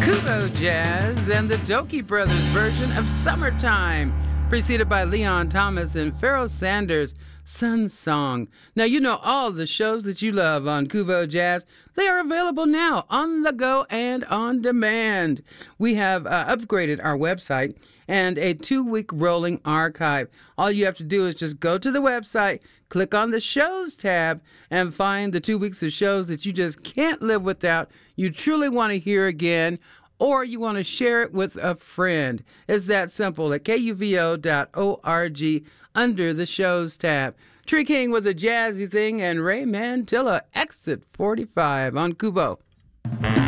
Kubo Jazz and the Dokie Brothers version of Summertime, preceded by Leon Thomas and Pharoah Sanders' Sun Song. Now, you know all the shows that you love on Kubo Jazz. They are available now on the go and on demand. We have upgraded our website and a 2-week rolling archive. All you have to do is just go to the website, click on the shows tab, and find the 2 weeks of shows that you just can't live without, you truly want to hear again, or you want to share it with a friend. It's that simple at kuvo.org under the shows tab. Tree King with a jazzy thing and Ray Mantilla, Exit 45 on Kubo.